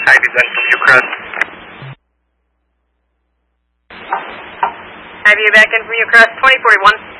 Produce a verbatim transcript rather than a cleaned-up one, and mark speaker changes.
Speaker 1: Ivy back from Newcrest.
Speaker 2: Ivy back in from Newcrest, twenty forty-one.